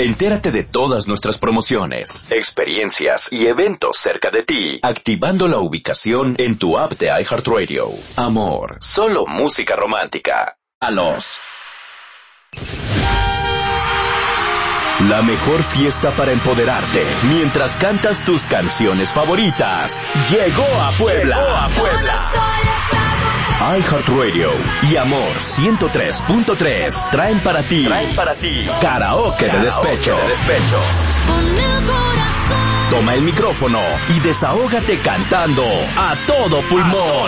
Entérate de todas nuestras promociones, experiencias y eventos cerca de ti, activando la ubicación en tu app de iHeartRadio. Amor, solo música romántica. La mejor fiesta para empoderarte mientras cantas tus canciones favoritas llegó a Puebla. iHeartRadio y Amor 103.3 traen para ti Karaoke de Despecho. Toma el micrófono y desahógate cantando a todo pulmón.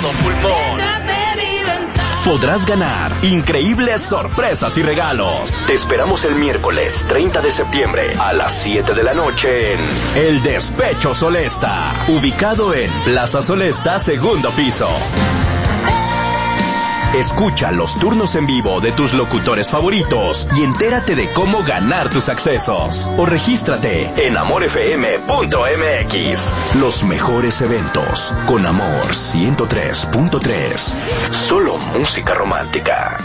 Podrás ganar increíbles sorpresas y regalos. Te esperamos el miércoles 30 de septiembre a las 7 de la noche en El Despecho Solesta, ubicado en Plaza Solesta, segundo piso. Escucha los turnos en vivo de tus locutores favoritos y entérate de cómo ganar tus accesos. O regístrate en amorfm.mx. Los mejores eventos con Amor 103.3. Solo música romántica.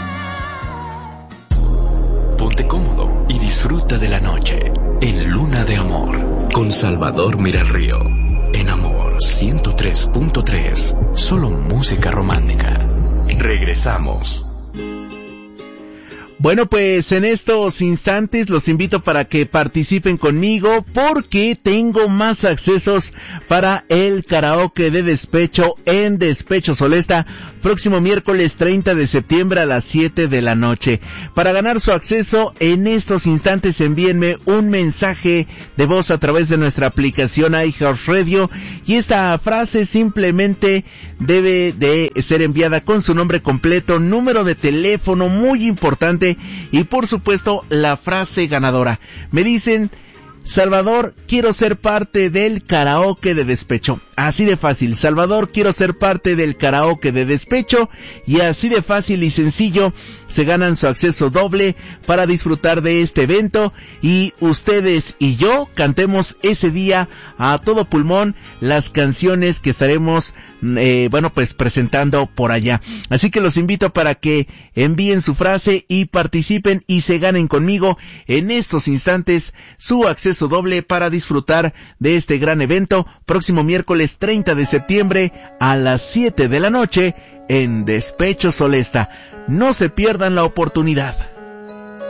Ponte cómodo y disfruta de la noche en Luna de Amor con Salvador Miralrío. En Amor 103.3. Solo música romántica. Regresamos. Bueno, pues en estos instantes los invito para que participen conmigo porque tengo más accesos para el karaoke de despecho en Despecho Solesta, próximo miércoles 30 de septiembre a las 7 de la noche. Para ganar su acceso, en estos instantes envíenme un mensaje de voz a través de nuestra aplicación iHeartRadio y esta frase simplemente debe de ser enviada con su nombre completo, número de teléfono, muy importante, y por supuesto la frase ganadora. Me dicen: Salvador, quiero ser parte del karaoke de despecho. Así de fácil. Salvador, quiero ser parte del karaoke de despecho. Y así de fácil y sencillo se ganan su acceso doble para disfrutar de este evento. Y ustedes y yo cantemos ese día a todo pulmón las canciones que estaremos, pues presentando por allá. Así que los invito para que envíen su frase y participen y se ganen conmigo en estos instantes su acceso doble para disfrutar de este gran evento próximo miércoles 30 de septiembre a las 7 de la noche en Despecho Solesta. No se pierdan la oportunidad.